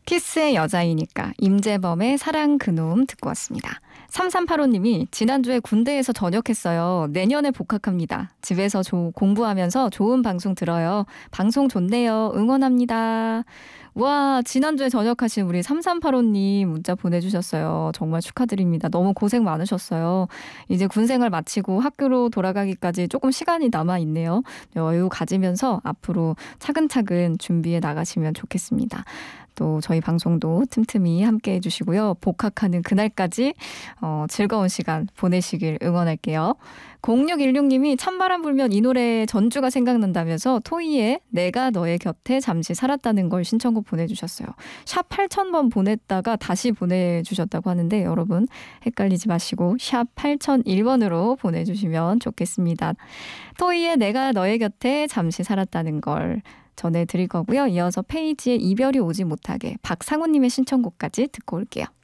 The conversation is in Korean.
키스의 여자이니까 임재범의 사랑 그놈 듣고 왔습니다. 3385님이 지난주에 군대에서 전역했어요. 내년에 복학합니다. 집에서 공부하면서 좋은 방송 들어요. 방송 좋네요. 응원합니다. 와, 지난주에 전역하신 우리 3385님 문자 보내주셨어요. 정말 축하드립니다. 너무 고생 많으셨어요. 이제 군생활 마치고 학교로 돌아가기까지 조금 시간이 남아있네요. 여유 가지면서 앞으로 차근차근 준비해 나가시면 좋겠습니다. 또 저희 방송도 틈틈이 함께 해주시고요. 복학하는 그날까지 즐거운 시간 보내시길 응원할게요. 0616님이 찬바람 불면 이 노래 전주가 생각난다면서 토이의 내가 너의 곁에 잠시 살았다는 걸 신청곡 보내주셨어요. 샵 8000번 보냈다가 다시 보내주셨다고 하는데 여러분 헷갈리지 마시고 샵 8001번으로 보내주시면 좋겠습니다. 토이의 내가 너의 곁에 잠시 살았다는 걸 전해드릴 거고요. 이어서 페이지에 이별이 오지 못하게 박상우님의 신청곡까지 듣고 올게요.